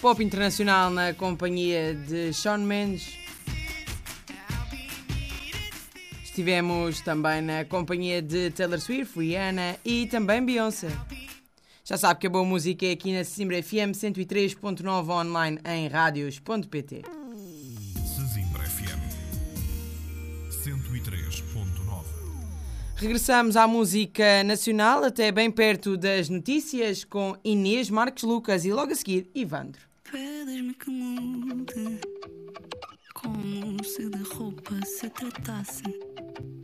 pop internacional na companhia de Shawn Mendes. Estivemos também na companhia de Taylor Swift, Rihanna e também Beyoncé. Já sabe que a boa música é aqui na Sesimbra FM 103.9 online em radios.pt. Sesimbra FM 103.9. Regressamos à música nacional, até bem perto das notícias, com Inês, Marcos Lucas e logo a seguir, Ivandro. Pedes-me que mude, como se de roupa se tratasse.